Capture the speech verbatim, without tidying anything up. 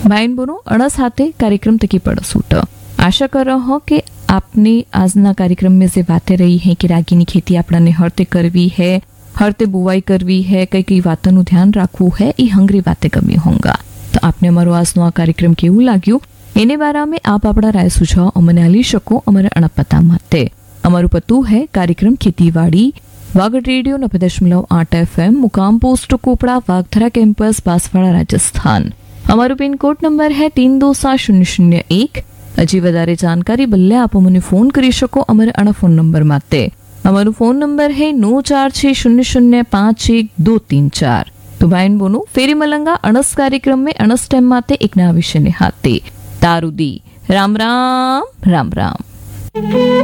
भाई बोनो अणस हाथे कार्यक्रम तकी पड़ सूट। आशा कर रहा हूँ कि आपने आजना कार्यक्रम में से बातें रही हैं कि रागी की खेती आपने हरते करवी है, हरते बुवाई करवी है, कई कई बातों ध्यान राखવું है, ई हंगरी बातें गमी होंगा। तो आपने अमरो आजनो आ कार्यक्रम केवुं लाग्युं एने बारे में आप आपड़ा राय सुझाव अमने आली शको अमरे अणपता माटे। अमरु पतु है कार्यक्रम खेतीवाड़ी वागड़ रेडियो नब्बे दशमलव आठ एफ एम मुकाम post कोपड़ा वागधरा campus Banswara Rajasthan. अमरु pin code number है तीन दो सात शून्य शून्य एक। हजी वधारे जानकारी बदले आप अमने फोन करी शको अमरे अणा फोन नंबर माटे। अमरु फोन नंबर है नौ चार छह शून्य शून्य पांच एक दो तीन चार। तो भाई बोनो फेरी मलंगा अणस कार्यक्रम में अणस टाइम माटे एक नवा विषय ने हाथे तारुदी। राम राम राम राम।